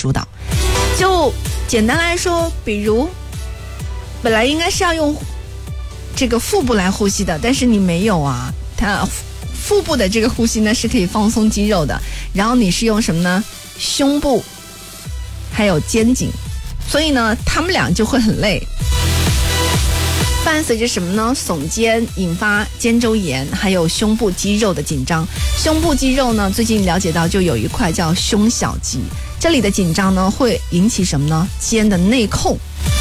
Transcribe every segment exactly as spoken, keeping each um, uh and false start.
主导。就简单来说，比如本来应该是要用这个腹部来呼吸的，但是你没有啊，它腹部的这个呼吸呢是可以放松肌肉的，然后你是用什么呢？胸部还有肩颈，所以呢他们俩就会很累，伴随着什么呢？耸肩引发肩周炎，还有胸部肌肉的紧张。胸部肌肉呢，最近了解到就有一块叫胸小肌，这里的紧张呢会引起什么呢？肩的内扣。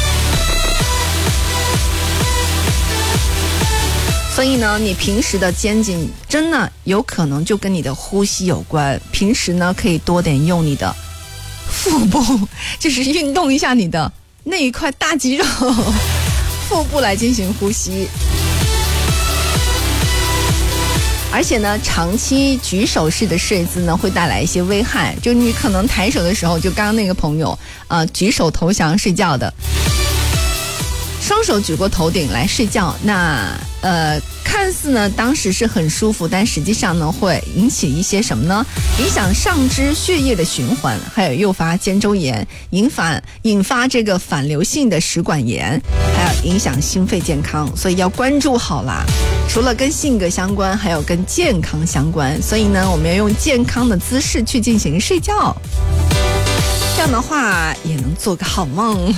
所以呢，你平时的肩颈真的有可能就跟你的呼吸有关。平时呢，可以多点用你的腹部，就是运动一下你的那一块大肌肉。腹部来进行呼吸，而且呢，长期举手式的睡姿呢，会带来一些危害。就你可能抬手的时候，就刚刚那个朋友，呃，举手投降睡觉的，双手举过头顶来睡觉，那呃，看似呢当时是很舒服，但实际上呢会引起一些什么呢？影响上肢血液的循环，还有诱发肩周炎，引发引发这个反流性的食管炎，还有影响心肺健康，所以要关注好啦。除了跟性格相关，还有跟健康相关，所以呢，我们要用健康的姿势去进行睡觉，这样的话也能做个好梦。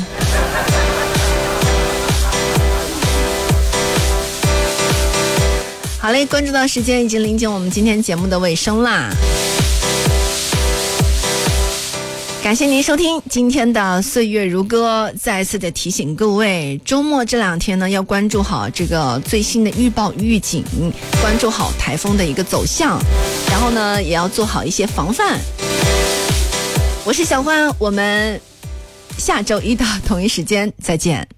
好嘞，关注到时间已经临近我们今天节目的尾声啦，感谢您收听今天的岁月如歌。再次的提醒各位，周末这两天呢，要关注好这个最新的预报预警，关注好台风的一个走向，然后呢也要做好一些防范。我是小欢，我们下周一的同一时间再见。